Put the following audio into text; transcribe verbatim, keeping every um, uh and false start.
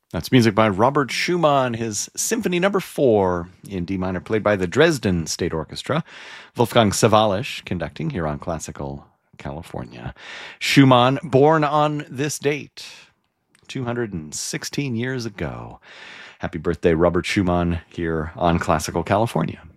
That's music by Robert Schumann, his Symphony Number Four in D minor, played by the Dresden State Orchestra. Wolfgang Sawallisch conducting here on Classical California. Schumann, born on this date, two hundred sixteen years ago. Happy birthday, Robert Schumann, here on Classical California.